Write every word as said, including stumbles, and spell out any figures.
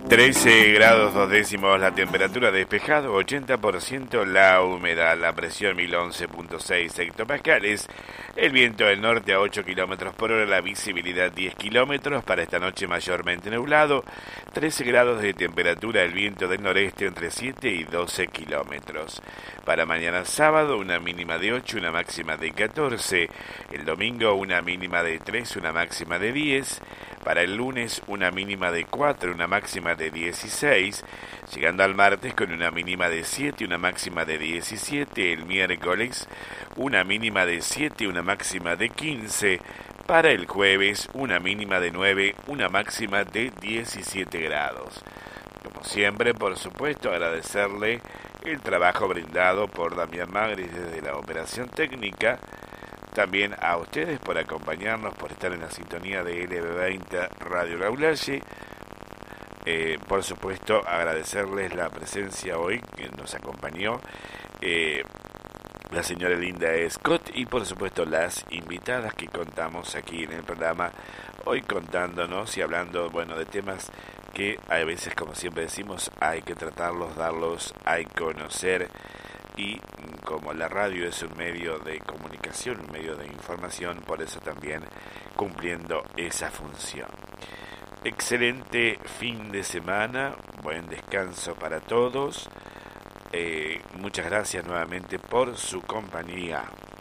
trece grados dos décimos la temperatura, despejado, ochenta por ciento la humedad, la presión mil once punto seis hectopascales, el viento del norte a ocho kilómetros por hora, la visibilidad diez kilómetros, para esta noche mayormente nublado, trece grados de temperatura, el viento del noreste entre siete y doce kilómetros. Para mañana sábado una mínima de ocho, una máxima de catorce, el domingo una mínima de tres, una máxima de diez, para el lunes una mínima de cuatro, una máxima de dieciséis, llegando al martes con una mínima de siete, una máxima de diecisiete, el miércoles una mínima de siete, una máxima de quince, para el jueves una mínima de nueve, una máxima de diecisiete grados. Como siempre, por supuesto, agradecerle el trabajo brindado por Damián Magris desde la operación técnica. También a ustedes por acompañarnos, por estar en la sintonía de L B veinte Radio Laulaye. Eh, por supuesto, agradecerles la presencia hoy que nos acompañó eh, la señora Linda Scott y por supuesto las invitadas que contamos aquí en el programa, hoy contándonos y hablando, bueno, de temas que a veces, como siempre decimos, hay que tratarlos, darlos, hay que conocer. Y como la radio es un medio de comunicación, un medio de información, por eso también cumpliendo esa función. Excelente fin de semana, buen descanso para todos. Eh, muchas gracias nuevamente por su compañía.